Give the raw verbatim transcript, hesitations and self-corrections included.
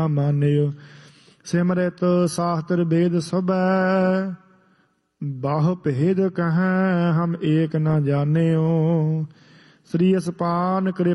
ਨਾ ਮਾਨਿਓ। ਸਿਮਰਿਤ ਸਾਸਤਰ ਵੇਦ ਸਭੈ ਬਾਹੁ ਭੇਦ ਕਹੈ ਹਮ ਏਕ ਨਾ ਜਾਣਿਓ। ਸ੍ਰੀ ਅਸਪਾਨ ਕ੍ਰਿ